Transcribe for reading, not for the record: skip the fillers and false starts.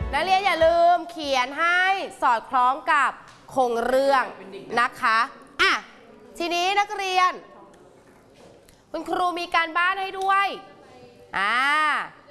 นักเรียนอย่าลืมเขียนให้สอดคล้องกับโครงเรื่องนะคะอ่ะทีนี้นักเรียนคุณครูมีการบ้านให้ด้วย